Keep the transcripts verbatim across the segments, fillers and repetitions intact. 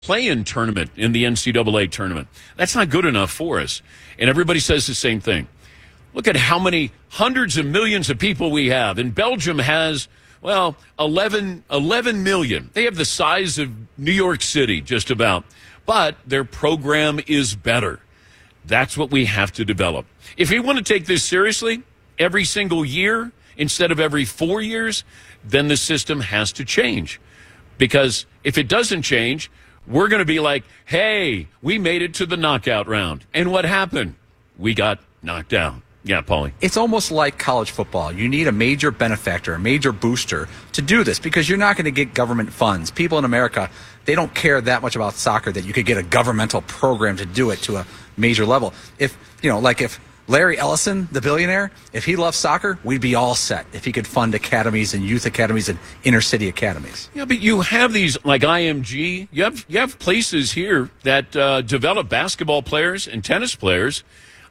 play-in tournament in the N C double A tournament. That's not good enough for us. And everybody says the same thing. Look at how many hundreds of millions of people we have. And Belgium has, well, eleven, eleven million. They have the size of New York City, just about. But their program is better. That's what we have to develop. If we want to take this seriously, every single year instead of every four years, then the system has to change. Because if it doesn't change, we're going to be like, hey, we made it to the knockout round. And what happened? We got knocked out. Yeah, Paulie. It's almost like college football. You need a major benefactor, a major booster to do this because you're not going to get government funds. People in America, they don't care that much about soccer that you could get a governmental program to do it to a major level. If, you know, like if Larry Ellison, the billionaire, if he loved soccer, we'd be all set if he could fund academies and youth academies and inner city academies. Yeah, but you have these, like I M G, you have, you have places here that uh, develop basketball players and tennis players.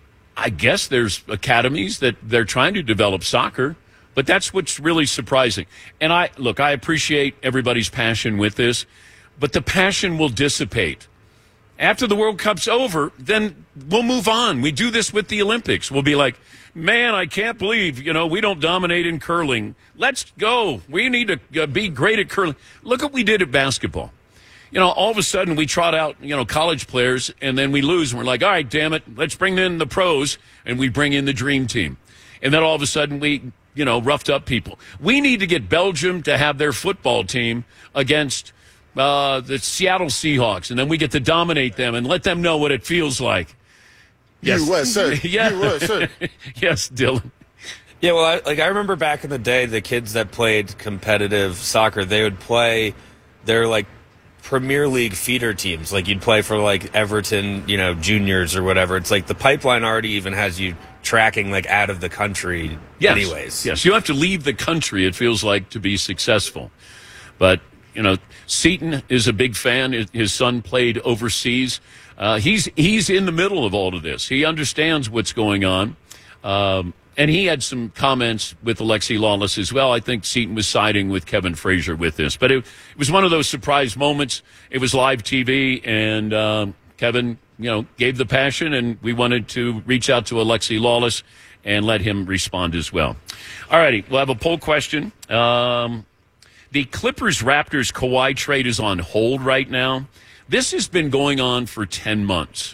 I guess there's academies that they're trying to develop soccer, but that's what's really surprising. And I look, I appreciate everybody's passion with this, but the passion will dissipate. After the World Cup's over, then we'll move on. We do this with the Olympics. We'll be like, man, I can't believe, you know, we don't dominate in curling. Let's go. We need to uh, be great at curling. Look what we did at basketball. You know, all of a sudden we trot out, you know, college players, and then we lose, and we're like, all right, damn it, let's bring in the pros, and we bring in the dream team. And then all of a sudden we, you know, roughed up people. We need to get Belgium to have their football team against uh, the Seattle Seahawks, and then we get to dominate them and let them know what it feels like. Yes. U S A. Yeah. U S A. Yes, Dylan. Yeah, well, I, like I remember back in the day, the kids that played competitive soccer, they would play their, like, Premier League feeder teams. Like, you'd play for, like, Everton, you know, juniors or whatever. It's like the pipeline already even has you tracking, like, out of the country yes. anyways. Yes, you have to leave the country, it feels like, to be successful. But, you know, Seton is a big fan. His son played overseas. Uh, he's he's in the middle of all of this. He understands what's going on. Um, and he had some comments with Alexi Lawless as well. I think Seton was siding with Kevin Frazier with this. But it, it was one of those surprise moments. It was live T V, and um, Kevin, you know, gave the passion, and we wanted to reach out to Alexi Lawless and let him respond as well. All righty, we'll have a poll question. Um, the Clippers-Raptors Kawhi trade is on hold right now. This has been going on for ten months.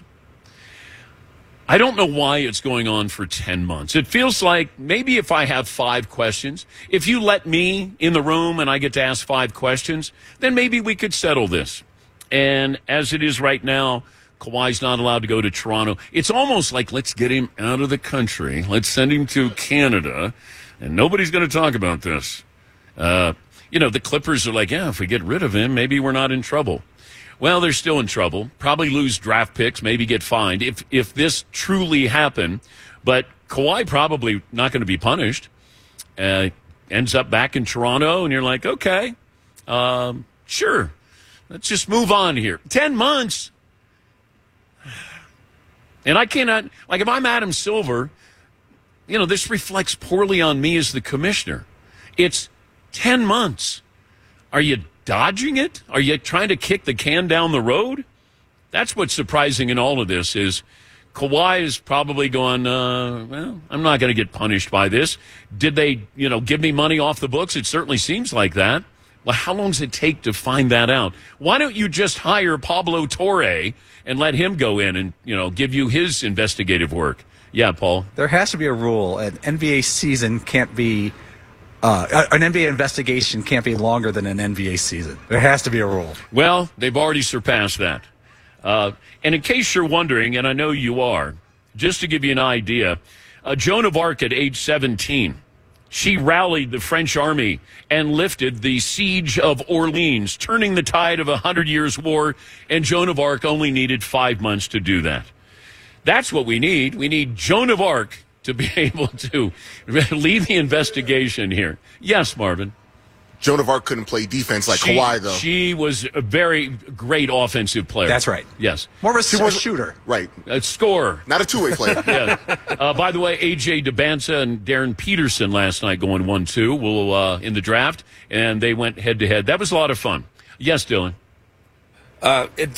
I don't know why it's going on for ten months. It feels like maybe if I have five questions, if you let me in the room and I get to ask five questions, then maybe we could settle this. And as it is right now, Kawhi's not allowed to go to Toronto. It's almost like, let's get him out of the country. Let's send him to Canada, and nobody's going to talk about this. Uh, you know, the Clippers are like, yeah, if we get rid of him, maybe we're not in trouble. Well, they're still in trouble. Probably lose draft picks, maybe get fined if if this truly happened. But Kawhi probably not going to be punished. Uh, ends up back in Toronto, and you're like, okay, um, sure. Let's just move on here. Ten months. And I cannot, like if I'm Adam Silver, you know, this reflects poorly on me as the commissioner. It's ten months. Are you dodging it? Are you trying to kick the can down the road? That's what's surprising in all of this is Kawhi is probably going, uh, well, I'm not going to get punished by this. Did they, you know, give me money off the books? It certainly seems like that. Well, how long does it take to find that out? Why don't you just hire Pablo Torre and let him go in and, you know, give you his investigative work? Yeah, Paul. There has to be a rule. An N B A season can't be Uh, an N B A investigation can't be longer than an N B A season. There has to be a rule. Well, they've already surpassed that. Uh, and in case you're wondering, and I know you are, just to give you an idea, uh, Joan of Arc at age seventeen, she rallied the French army and lifted the siege of Orleans, turning the tide of a Hundred Years' War, and Joan of Arc only needed five months to do that. That's what we need. We need Joan of Arc to be able to lead the investigation here. Yes, Marvin. Joan of Arc couldn't play defense like she, Kawhi, though. She was a very great offensive player. That's right. Yes. More of a, she a was, shooter. Right. A scorer. Not a two-way player. Yeah. Uh, by the way, A J DeBanza and Darren Peterson last night going one two will, uh, in the draft, and they went head-to-head. That was a lot of fun. Yes, Dylan. Uh, it